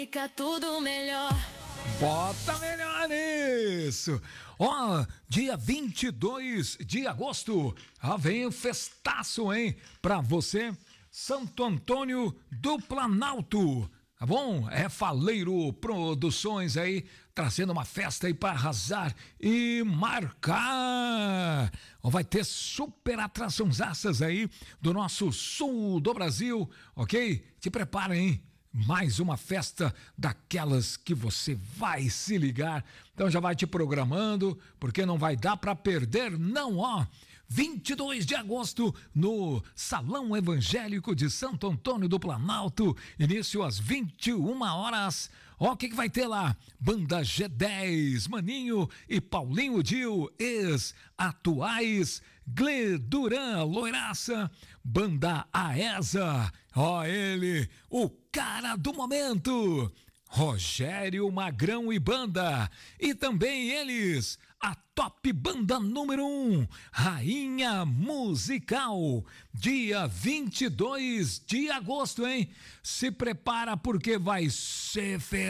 Fica tudo melhor. Bota melhor isso! Ó, dia 22 de agosto, vem o festaço, hein? Pra você, Santo Antônio do Planalto. Tá bom? É Faleiro Produções aí, trazendo uma festa aí para arrasar e marcar. Vai ter super atraçõezaças aí do nosso sul do Brasil, ok? Se prepara, hein? Mais uma festa daquelas que você vai se ligar. Então já vai te programando, porque não vai dar para perder, não, ó. 22 de agosto, no Salão Evangélico de Santo Antônio do Planalto, início às 21 horas. Ó, o que vai ter lá? Banda G10, Maninho e Paulinho Dil, ex-atuais, Gle Duran, Loiraça, Banda Aesa, ó ele, o cara do momento, Rogério Magrão e Banda, e também eles, a top banda número 1, Rainha Musical, dia 22 de agosto, hein? Se prepara porque vai ser